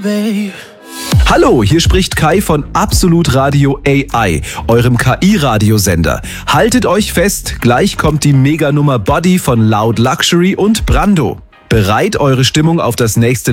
babe. Hallo, hier spricht Kai von Absolut Radio AI, eurem KI-Radiosender. Haltet euch fest, gleich kommt die Meganummer Body von Loud Luxury und Brando. Bereit eure Stimmung auf das nächste